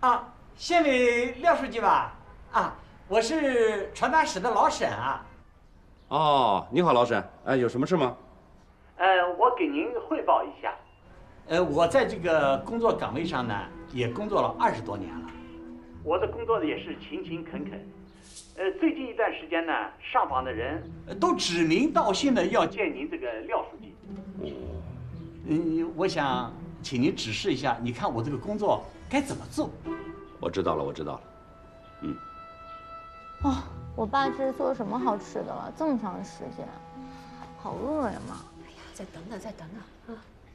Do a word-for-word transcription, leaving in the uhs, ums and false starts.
啊，县委廖书记吧？啊，我是传达室的老沈啊。 哦，你好，老沈。哎，有什么事吗？ 呃，我给您汇报一下。呃，我在这个工作岗位上呢，也工作了二十多年了。我的工作也是勤勤恳恳。呃，最近一段时间呢，上访的人都指名道姓的要见您这个廖书记。嗯，我想请您指示一下，你看我这个工作该怎么做？ 我知道了，我知道了。嗯。 哦，我爸这是做什么好吃的了？这么长时间，好饿呀妈！ 哎呀，再等等，再等等啊！